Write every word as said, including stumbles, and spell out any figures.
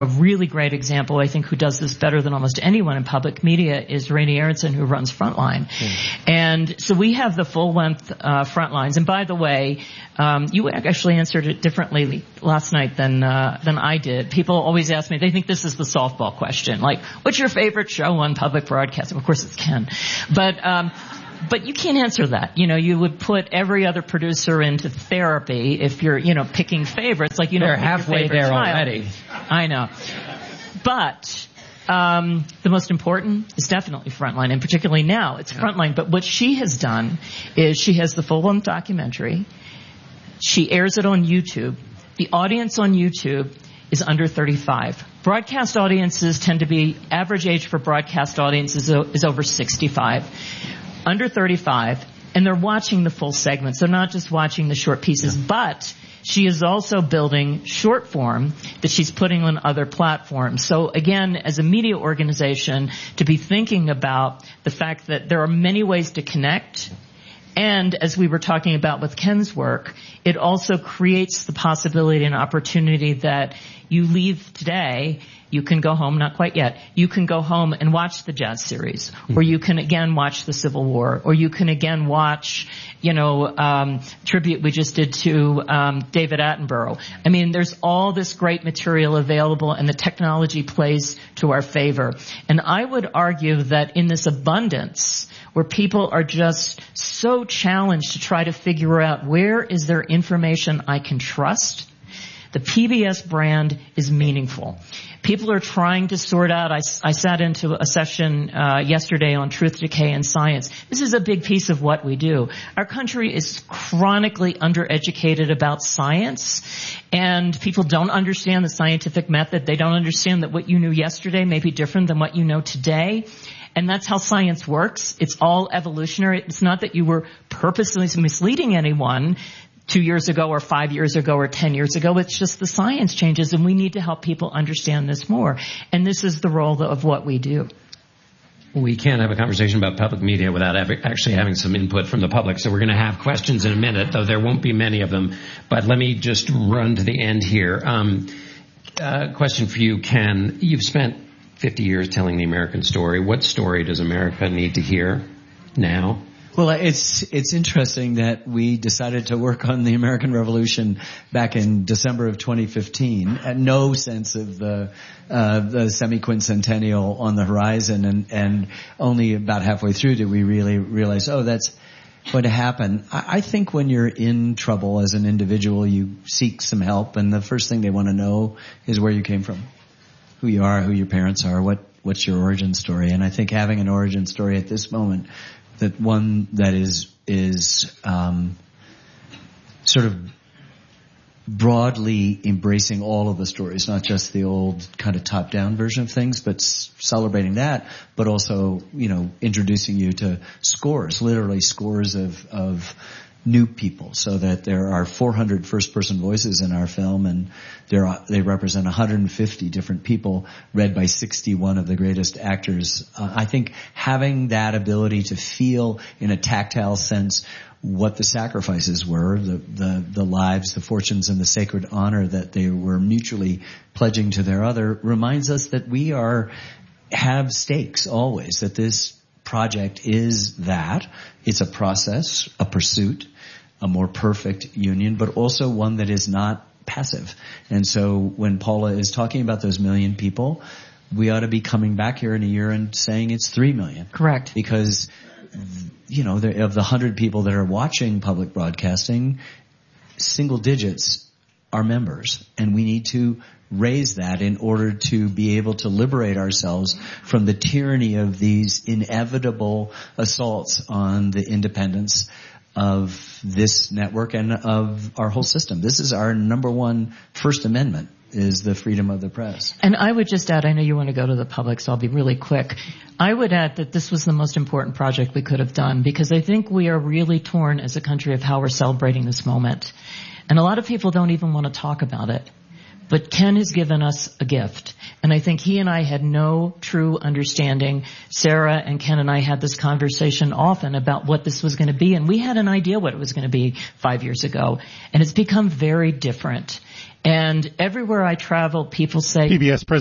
A really great example, I think, who does this better than almost anyone in public media is Rainey Aronson, who runs Frontline. Mm. And so we have the full-length uh, Frontlines. And by the way, um, you actually answered it differently last night than uh, than I did. People always ask me, they think this is the softball question, like, what's your favorite show on public broadcasting? Of course it's Ken. But um But you can't answer that. You know, you would put every other producer into therapy if you're, you know, picking favorites. Like, you know, they're halfway there child. already. I know. But um the most important is definitely Frontline, and particularly now it's yeah. Frontline. But what she has done is she has the full-length documentary. She airs it on YouTube. The audience on YouTube is under thirty-five. Broadcast audiences tend to be, average age for broadcast audiences is, is over sixty-five. Under thirty-five, and they're watching the full segments. They're not just watching the short pieces, yeah. but she is also building short form that she's putting on other platforms. So again, as a media organization, to be thinking about the fact that there are many ways to connect, and as we were talking about with Ken's work, it also creates the possibility and opportunity that you leave today, you can go home, not quite yet, you can go home and watch the jazz series, or you can again watch the Civil War, or you can again watch, you know, um, tribute we just did to um, David Attenborough. I mean, there's all this great material available, and the technology plays to our favor. And I would argue that in this abundance, where people are just so challenged to try to figure out where is there information I can trust, the P B S brand is meaningful. People are trying to sort out, I, I sat into a session uh, yesterday on truth, decay, and science. This is a big piece of what we do. Our country is chronically undereducated about science, and people don't understand the scientific method. They don't understand that what you knew yesterday may be different than what you know today. And that's how science works. It's all evolutionary. It's not that you were purposely misleading anyone two years ago or five years ago or ten years ago. It's just the science changes, and we need to help people understand this more. And this is the role of what we do. We can't have a conversation about public media without actually having some input from the public. So we're going to have questions in a minute, though there won't be many of them. But let me just run to the end here. Um, uh, question for you, Ken. You've spent fifty years telling the American story. What story does America need to hear now? Well, it's it's interesting that we decided to work on the American Revolution back in December of twenty fifteen, at no sense of the uh, the semi-quincentennial on the horizon, and, and only about halfway through did we really realize, oh, that's going to happen. I, I think when you're in trouble as an individual, you seek some help, and the first thing they want to know is where you came from, who you are, who your parents are, what what's your origin story. And I think having an origin story at this moment, that one that is is um, sort of broadly embracing all of the stories, not just the old kind of top-down version of things, but s- celebrating that, but also, you know, introducing you to scores, literally scores of of new people, so that there are four hundred first-person voices in our film, and there are, they represent one hundred fifty different people, read by sixty-one of the greatest actors. Uh, I think having that ability to feel in a tactile sense what the sacrifices were, the, the, the lives, the fortunes, and the sacred honor that they were mutually pledging to their other, reminds us that we are, have stakes always, that this project is that. It's a process, a pursuit, a more perfect union, but also one that is not passive. And so when Paula is talking about those million people, we ought to be coming back here in a year and saying it's three million. Correct. Because, you know, there, of the hundred people that are watching public broadcasting, single digits are members. And we need to raise that in order to be able to liberate ourselves from the tyranny of these inevitable assaults on the independence of this network and of our whole system. This is our number one First Amendment, is the freedom of the press. And I would just add, I know you want to go to the public, so I'll be really quick. I would add that this was the most important project we could have done, because I think we are really torn as a country of how we're celebrating this moment. And a lot of people don't even want to talk about it. But Ken has given us a gift. And I think he and I had no true understanding. Sarah and Ken and I had this conversation often about what this was going to be. And we had an idea what it was going to be five years ago. And it's become very different. And everywhere I travel, people say, P B S President